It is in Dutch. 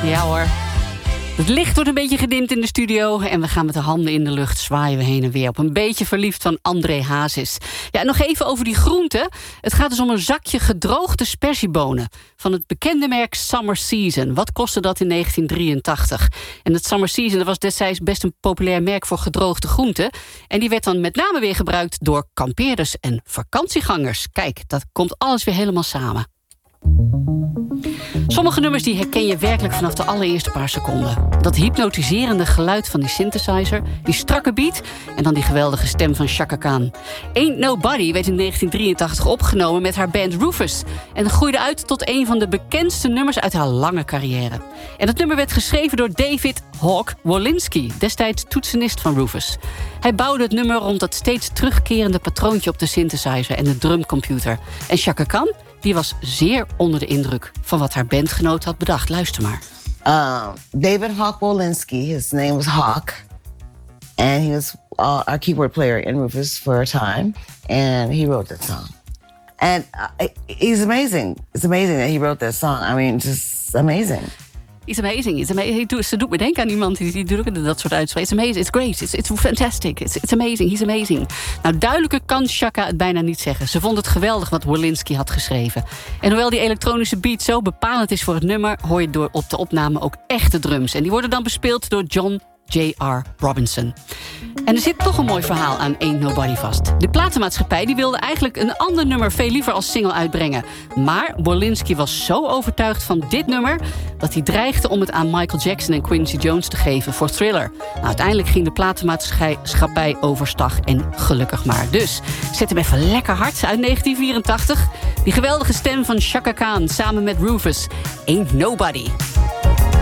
Ja hoor. Het licht wordt een beetje gedimd in de studio en we gaan met de handen in de lucht zwaaien we heen en weer op Een beetje verliefd van André Hazes. Ja, en nog even over die groenten. Het gaat dus om een zakje gedroogde sperziebonen van het bekende merk Summer Season. Wat kostte dat in 1983? En het Summer Season, dat was destijds best een populair merk voor gedroogde groenten. En die werd dan met name weer gebruikt door kampeerders en vakantiegangers. Kijk, dat komt alles weer helemaal samen. Sommige nummers die herken je werkelijk vanaf de allereerste paar seconden. Dat hypnotiserende geluid van die synthesizer, die strakke beat en dan die geweldige stem van Chaka Khan. Ain't Nobody werd in 1983 opgenomen met haar band Rufus en groeide uit tot een van de bekendste nummers uit haar lange carrière. En dat nummer werd geschreven door David Hawk Wolinski, destijds toetsenist van Rufus. Hij bouwde het nummer rond dat steeds terugkerende patroontje op de synthesizer en de drumcomputer. En Chaka Khan, die was zeer onder de indruk van wat haar bandgenoot had bedacht. Luister maar. David Hawk Wolinski, his name was Hawk. And he was our keyboard player in Rufus for a time. And he wrote that song. And he's amazing. It's amazing that he wrote that song. I mean, just amazing. It's amazing. Ze doet me denken aan iemand die doet ook dat soort uitspraken. It's amazing. It's great. It's fantastic. It's amazing. He's amazing. Nou, duidelijker kan Chaka het bijna niet zeggen. Ze vond het geweldig wat Wolinski had geschreven. En hoewel die elektronische beat zo bepalend is voor het nummer, hoor je door op de opname ook echte drums. En die worden dan bespeeld door John J.R. Robinson. En er zit toch een mooi verhaal aan Ain't Nobody vast. De platenmaatschappij die wilde eigenlijk een ander nummer veel liever als single uitbrengen. Maar Wolinski was zo overtuigd van dit nummer dat hij dreigde om het aan Michael Jackson en Quincy Jones te geven voor Thriller. Nou, uiteindelijk ging de platenmaatschappij overstag en gelukkig maar. Dus zet hem even lekker hard uit 1984. Die geweldige stem van Chaka Khan samen met Rufus. Ain't Nobody.